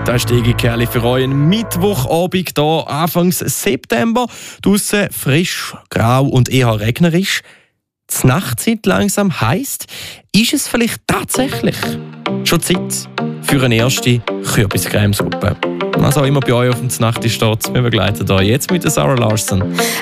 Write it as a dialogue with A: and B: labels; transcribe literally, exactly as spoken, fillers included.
A: Da ist die Kerli für euch ein Mittwochabend hier, Anfang September. Draussen frisch, grau und eher regnerisch. Die Nachtzeit langsam heisst, ist es vielleicht tatsächlich schon Zeit für eine erste Kürbiscremesuppe. Was auch immer bei euch auf dem Nachttisch steht, wir begleiten euch jetzt mit der Sarah Larson.